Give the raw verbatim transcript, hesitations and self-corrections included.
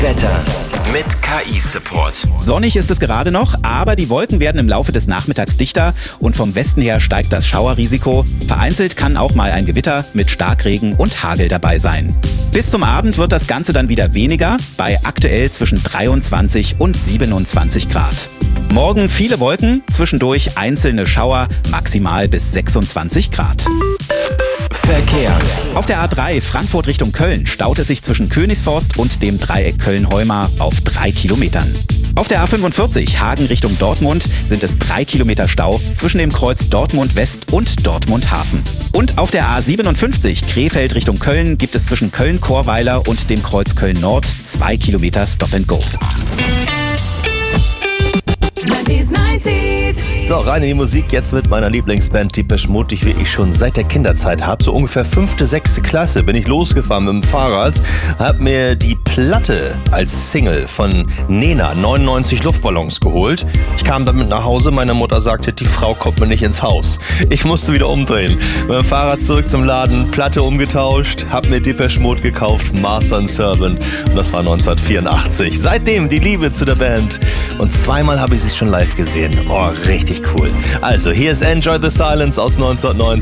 Wetter mit K I-Support. Sonnig ist es gerade noch, aber die Wolken werden im Laufe des Nachmittags dichter und vom Westen her steigt das Schauerrisiko. Vereinzelt kann auch mal ein Gewitter mit Starkregen und Hagel dabei sein. Bis zum Abend wird das Ganze dann wieder weniger, bei aktuell zwischen dreiundzwanzig und siebenundzwanzig Grad. Morgen viele Wolken, zwischendurch einzelne Schauer, maximal bis sechsundzwanzig Grad. Verkehr. Auf der A drei Frankfurt Richtung Köln staut es sich zwischen Königsforst und dem Dreieck Köln-Heumar auf drei Kilometern. Auf der A fünfundvierzig Hagen Richtung Dortmund sind es drei Kilometer Stau zwischen dem Kreuz Dortmund West und Dortmund Hafen. Und auf der A siebenundfünfzig Krefeld Richtung Köln gibt es zwischen Köln-Chorweiler und dem Kreuz Köln Nord zwei Kilometer Stop and Go. So, rein in die Musik jetzt mit meiner Lieblingsband Depeche Mode, die ich wirklich schon seit der Kinderzeit habe. So ungefähr fünfte, sechste Klasse bin ich losgefahren mit dem Fahrrad, hab mir die Platte als Single von Nena, neunundneunzig Luftballons, geholt. Ich kam damit nach Hause, meine Mutter sagte, die Frau kommt mir nicht ins Haus. Ich musste wieder umdrehen. Mit dem Fahrrad zurück zum Laden, Platte umgetauscht, hab mir Depeche Mode gekauft, Master and Servant, und das war neunzehnhundertvierundachtzig. Seitdem die Liebe zu der Band und zweimal habe ich sie schon live gesehen. Oh, richtig cool. Also, hier ist Enjoy the Silence aus neunzehnhundertneunzig.